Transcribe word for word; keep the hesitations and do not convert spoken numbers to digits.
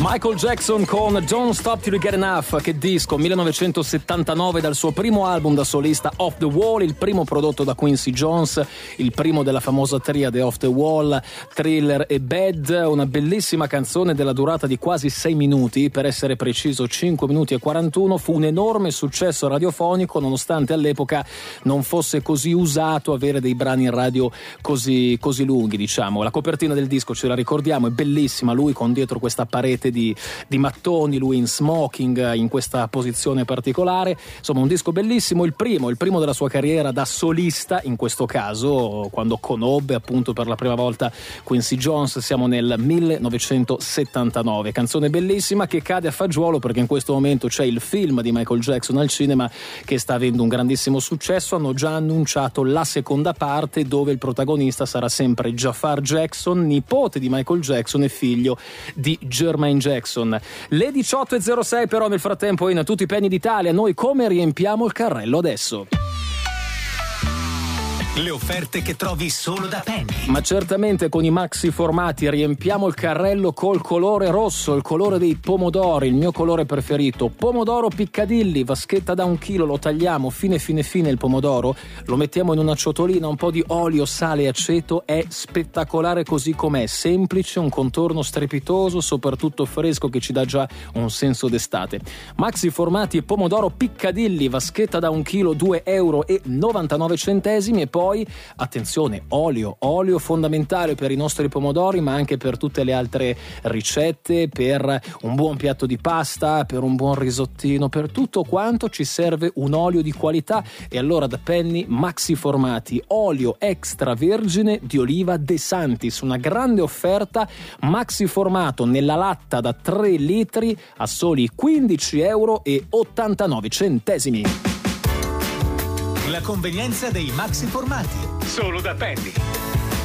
Michael Jackson con Don't Stop Till You Get Enough. Che disco, millenovecentosettantanove, dal suo primo album da solista Off the Wall, il primo prodotto da Quincy Jones, il primo della famosa triade Off the Wall, Thriller e Bad. Una bellissima canzone della durata di quasi sei minuti, per essere preciso cinque minuti e quarantuno. Fu un enorme successo radiofonico, nonostante all'epoca non fosse così usato avere dei brani in radio così, così lunghi, diciamo. La copertina del disco ce la ricordiamo, è bellissima, lui con dietro questa parete Di, di mattoni, lui in smoking, in questa posizione particolare. Insomma, un disco bellissimo, il primo, il primo della sua carriera da solista, in questo caso, quando conobbe appunto per la prima volta Quincy Jones. Siamo nel millenovecentosettantanove. Canzone bellissima che cade a fagiolo perché in questo momento c'è il film di Michael Jackson al cinema che sta avendo un grandissimo successo. Hanno già annunciato la seconda parte, dove il protagonista sarà sempre Jafar Jackson, nipote di Michael Jackson e figlio di Jermaine Jackson. Le diciotto e zero sei, però nel frattempo in tutti i penny d'Italia noi come riempiamo il carrello adesso? Le offerte che trovi solo da Penny. Ma certamente con i maxi formati riempiamo il carrello col colore rosso, il colore dei pomodori, il mio colore preferito. Pomodoro Piccadilly, vaschetta da un chilo, lo tagliamo fine fine fine il pomodoro, lo mettiamo in una ciotolina, un po' di olio, sale e aceto. È spettacolare così com'è, semplice, un contorno strepitoso, soprattutto fresco, che ci dà già un senso d'estate. Maxi formati pomodoro Piccadilly, vaschetta da un chilo, due euro e novantanove centesimi. E poi Poi, attenzione, olio, olio fondamentale per i nostri pomodori, ma anche per tutte le altre ricette, per un buon piatto di pasta, per un buon risottino, per tutto quanto ci serve un olio di qualità. E allora da Penny, maxi formati, olio extravergine di oliva De Santis, una grande offerta, maxi formato nella latta da tre litri a soli quindici euro e ottantanove centesimi. La convenienza dei maxi formati. Solo da Penny.